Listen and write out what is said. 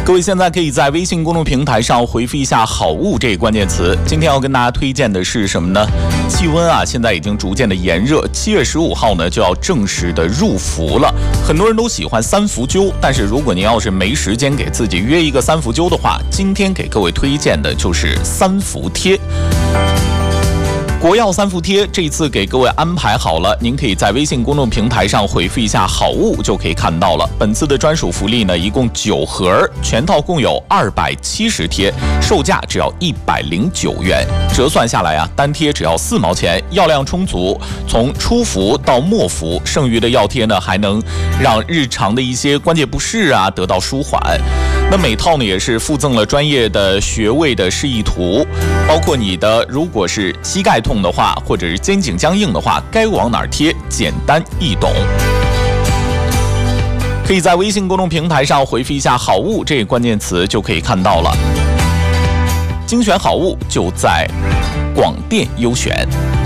各位现在可以在微信公众平台上回复一下好物这个关键词。今天要跟大家推荐的是什么呢？气温啊现在已经逐渐的炎热，7月15号呢就要正式的入伏了。很多人都喜欢三伏灸，但是如果您要是没时间给自己约一个三伏灸的话，今天给各位推荐的就是三伏贴。国药三伏贴这次给各位安排好了，您可以在微信公众平台上回复一下好物就可以看到了。本次的专属福利呢，一共9盒，全套共有270贴，售价只要109元，折算下来啊，单贴只要4毛钱，药量充足，从初服到末服，剩余的药贴呢还能让日常的一些关节不适啊得到舒缓。那每套呢也是附赠了专业的穴位的示意图，包括你的如果是膝盖痛的话，或者是肩颈僵硬的话，该往哪儿贴，简单易懂。可以在微信公众平台上回复一下好物这个关键词就可以看到了。精选好物就在广电优选。